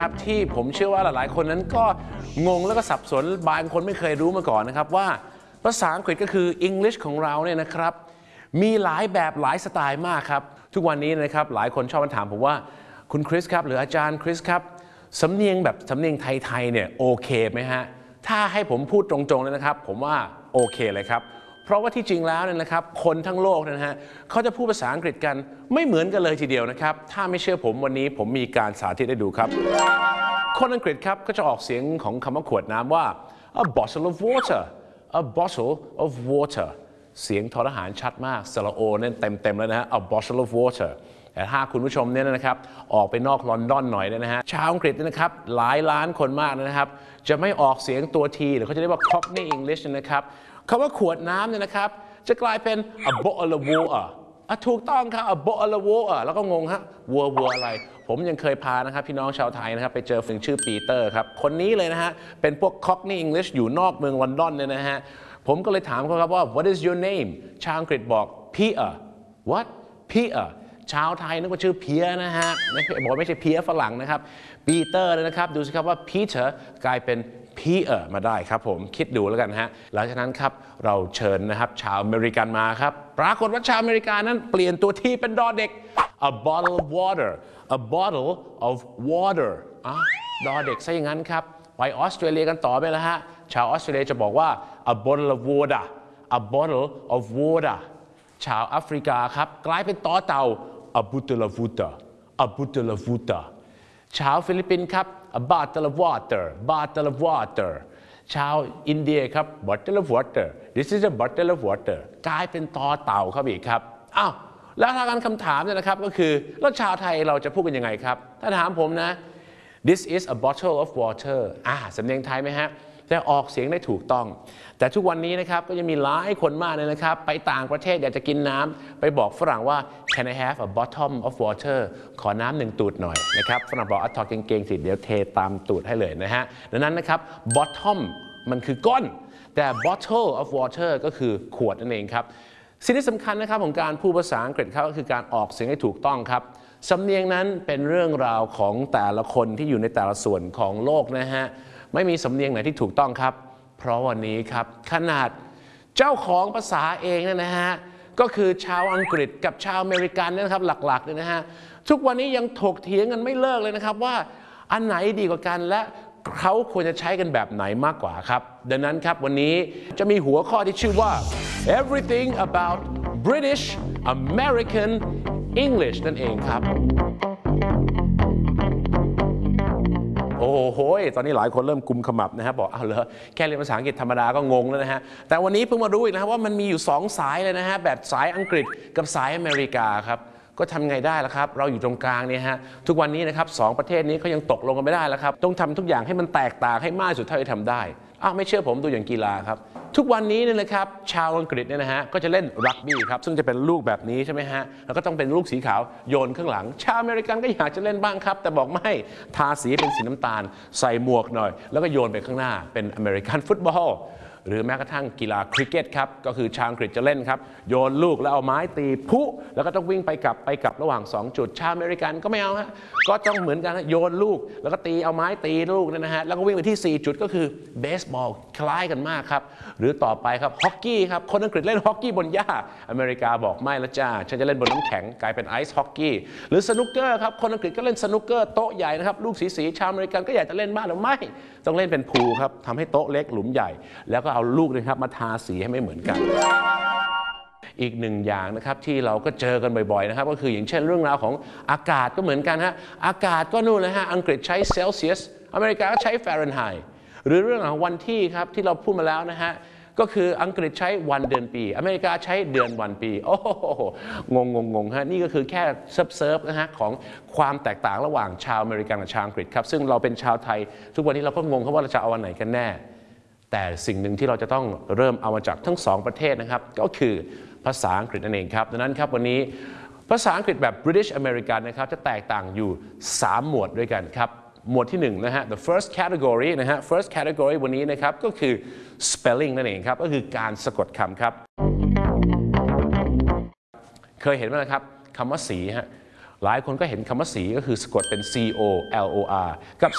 ครับที่ผมเชื่อว่าหลายๆคนนั้นก็งงแล้วก็สับสนบางคนไม่เคยรู้มาก่อนนะครับว่าภาษาอังกฤษก็คือ English ของเราเนี่ยนะครับมีหลายแบบหลายสไตล์มากครับทุกวันนี้นะครับหลายคนชอบมาถามผมว่าคุณคริสครับหรืออาจารย์คริสครับสำเนียงแบบสำเนียงไทยๆเนี่ยโอเคไหมฮะถ้าให้ผมพูดตรงๆเลยนะครับผมว่าโอเคเลยครับเพราะว่าที่จริงแล้วเนี่ยนะครับคนทั้งโลกนะฮะเขาจะพูดภาษาอังกฤษกันไม่เหมือนกันเลยทีเดียวนะครับถ้าไม่เชื่อผมวันนี้ผมมีการสาธิตให้ดูครับคนอังกฤษครับก็จะออกเสียงของคำว่าขวดน้ำว่า a bottle of water a bottle of water เสียงทอทหารชัดมากสระโอเนี่ยเต็มเลยนะฮะ a bottle of water แต่ถ้าคุณผู้ชมเนี่ยนะครับออกไปนอกลอนดอนหน่อยเนี่ยนะฮะชาวอังกฤษเนี่ยนะครับหลายล้านคนมากนะครับจะไม่ออกเสียงตัวทีหรือเขาจะเรียกว่า Cockney English นะครับคำว่าขวดน้ำเนี่ยนะครับจะกลายเป็น a bottle of water ถูกต้องครับ a bottle of water แล้วก็งงฮะวัวอะไรผมยังเคยพานะครับพี่น้องชาวไทยนะครับไปเจอฝรั่งชื่อปีเตอร์ครับคนนี้เลยนะฮะเป็นพวก Cockney English อยู่นอกเมืองลอนดอนเนี่ยนะฮะผมก็เลยถามเขาครับว่า what is your name ชาวอังกฤษบอก Peter what Peter ชาวไทยนึกว่าชื่อเพียนะฮะบอกไม่ใช่เพียฝรั่งนะครับปีเตอร์เลยนะครับดูสิครับว่า Peter กลายเป็นPeter มาได้ครับผมคิดดูแล้วกันฮะหลังจากนั้นครับเราเชิญนะครับชาวอเมริกันมาครับปรากฏว่าชาวอเมริกันนั้นเปลี่ยนตัวที่เป็นดอเด็ก a bottle of water a bottle of water ดอเด็กซะอย่างนั้นครับไปออสเตรเลียกันต่อไปแล้วฮะชาวออสเตรเลียจะบอกว่า a bottle of water a bottle of water ชาวแอฟริกาครับกลายเป็นต่อเต่า a bottle of water a bottle of water ชาวฟิลิปปินส์ครับ a bottle of water bottle of water ชาวอินเดียครับ bottle of water this is a bottle of water กลายเป็นต่อเต่าครับอีกครับอ้าวแล้วทางการคำถามเนี่ยนะครับก็คือแล้วชาวไทยเราจะพูดกันยังไงครับถ้าถามผมนะ this is a bottle of water สำเนียงไทยไหมฮะแต่ออกเสียงได้ถูกต้องแต่ทุกวันนี้นะครับก็ยังมีหลายคนมากเลยนะครับไปต่างประเทศอยากจะกินน้ำไปบอกฝรั่งว่า can I have a bottom of water ขอน้ำหนึ่งตูดหน่อยนะครับฝรั่งบอกถอดเก่งๆสิเดี๋ยวเทตามตูดให้เลยนะฮะดังนั้นนะครับ bottom มันคือก้นแต่ bottle of water ก็คือขวดนั่นเองครับสิ่งที่สำคัญนะครับของการพูดภาษาอังกฤษก็คือการออกเสียงให้ถูกต้องครับสำเนียงนั้นเป็นเรื่องราวของแต่ละคนที่อยู่ในแต่ละส่วนของโลกนะฮะไม่มีสำเนียงไหนที่ถูกต้องครับเพราะวันนี้ครับขนาดเจ้าของภาษาเองนะฮะก็คือชาวอังกฤษกับชาวอเมริกันนะครับหลักๆเลยนะฮะทุกวันนี้ยังถกเถียงกันไม่เลิกเลยนะครับว่าอันไหนดีกว่ากันและเขาควรจะใช้กันแบบไหนมากกว่าครับดังนั้นครับวันนี้จะมีหัวข้อที่ชื่อว่า everything about British American English นั่นเองครับโอ้โหตอนนี้หลายคนเริ่มกุมขมับนะครับบอกเอาเหรอแค่เรียนภาษาอังกฤษธรรมดาก็งงแล้วนะฮะแต่วันนี้เพิ่งมารู้อีกนะครับว่ามันมีอยู่2สายเลยนะฮะแบบสายอังกฤษกับสายอเมริกาครับก็ทำไงได้ล่ะครับเราอยู่ตรงกลางเนี่ยฮะทุกวันนี้นะครับ2ประเทศนี้เขายังตกลงกันไม่ได้แล้วครับต้องทำทุกอย่างให้มันแตกต่างให้มากสุดเท่าที่ทำได้ไม่เชื่อผมดูอย่างกีฬาครับทุกวันนี้เนี่ยนะครับชาวอังกฤษเนี่ยนะฮะก็จะเล่นรักบี้ครับซึ่งจะเป็นลูกแบบนี้ใช่ไหมฮะแล้วก็ต้องเป็นลูกสีขาวโยนข้างหลังชาวอเมริกันก็อยากจะเล่นบ้างครับแต่บอกไม่ทาสีเป็นสีน้ำตาลใส่หมวกหน่อยแล้วก็โยนไปข้างหน้าเป็นอเมริกันฟุตบอลหรือแม้กระทั่งกีฬาคริกเก็ตครับก็คือชาวอังกฤษจะเล่นครับโยนลูกแล้วเอาไม้ตีพุแล้วก็ต้องวิ่งไปกลับระหว่าง2จุดชาวอเมริกันก็ไม่เอาฮะก็ต้องเหมือนกันโยนลูกแล้วก็ตีเอาไม้ตีลูกนะฮะแล้วก็วิ่งไปที่4จุดก็คือเบสบอลคล้ายกันมากครับหรือต่อไปครับฮอกกี้ครับคนอังกฤษเล่นฮอกกี้บนหญ้าอเมริกาบอกไม่ละจ้าฉันจะเล่นบนน้ำแข็งกลายเป็นไอซ์ฮอกกี้หรือสนุกเกอร์ครับคนอังกฤษก็เล่นสนุกเกอร์โต๊ะใหญ่นะครับลูกสีชาวอเมริกันก็อยากจะเล่นบ้างหรือไม่ต้องเล่นเป็นพูลครับทำให้โต๊ะเล็กหลุมใหญ่แล้วก็เอาลูกนะครับมาทาสีให้ไม่เหมือนกันอีกหนึ่งอย่างนะครับที่เราก็เจอกันบ่อยๆนะครับก็คืออย่างเช่นเรื่องราวของอากาศก็เหมือนกันฮะอากาศก็นู่นนะฮะอังกฤษใช้เซลเซียสอเมริกาก็ใช้ฟาเรนไฮต์หรือเรื่องของวันที่ครับที่เราพูดมาแล้วนะฮะก็คืออังกฤษใช้วันเดือนปีอเมริกาใช้เดือนวันปีโอ้โหงงฮะนี่ก็คือแค่เซิร์ฟนะฮะของความแตกต่างระหว่างชาวอเมริกันกับชาวอังกฤษครับซึ่งเราเป็นชาวไทยทุกวันนี้เราก็งงว่าเราจะเอาวันไหนกันแน่แต่สิ่งหนึ่งที่เราจะต้องเริ่มเอามาจากทั้ง2ประเทศนะครับก็คือภาษาอังกฤษนั่นเองครับดังนั้นครับวันนี้ภาษาอังกฤษแบบ British American นะครับจะแตกต่างอยู่3หมวดด้วยกันครับหมวดที่1นะฮะ the first category นะฮะ first category วันนี้นะครับก็คือ spelling นั่นเองครับก็คือการสะกดคำครับเคยเห็นไหมครับคำว่าสีฮะหลายคนก็เห็นคำว่าสีก็คือสะกดเป็น C O L O R กับ